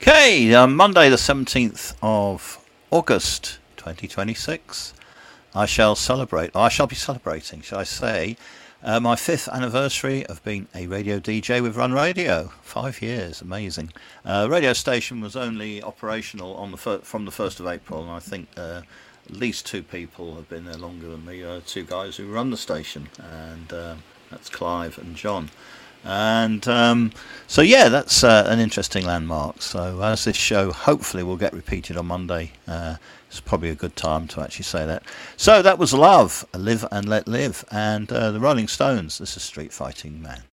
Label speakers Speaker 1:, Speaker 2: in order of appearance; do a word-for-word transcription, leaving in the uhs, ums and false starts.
Speaker 1: Okay, uh, Monday the seventeenth of August twenty twenty-six. I shall celebrate, I shall be celebrating, shall I say, uh, my fifth anniversary of being a radio D J with Run Radio. Five years, amazing. Uh, radio station was only operational on the fir- from the first of April, and I think uh, at least two people have been there longer than me, uh, two guys who run the station, and uh, that's Clive and John. And um, so yeah, that's uh, an interesting landmark. So as this show hopefully will get repeated on Monday, uh, it's probably a good time to actually say that. So that was Love, Live and Let Live, and uh, the Rolling Stones. This is Street Fighting Man.